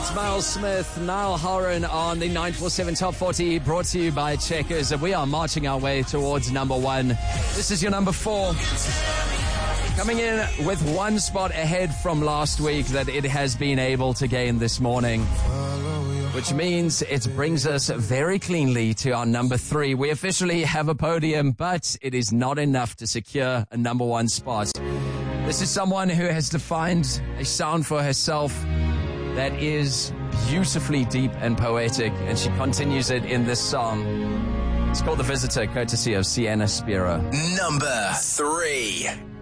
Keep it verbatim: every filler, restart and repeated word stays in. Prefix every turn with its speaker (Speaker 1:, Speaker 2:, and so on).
Speaker 1: It's Miles Smith, Niall Horan on the nine four seven Top forty, brought to you by Checkers. And we are marching our way towards number one. This is your number four. Coming in with one spot ahead from last week that it has been able to gain this morning, which means it brings us very cleanly to our number three. We officially have a podium, but it is not enough to secure a number one spot. This is someone who has defined a sound for herself that is beautifully deep and poetic, and she continues it in this song. It's called The Visitor, courtesy of Sienna Spiro.
Speaker 2: Number three.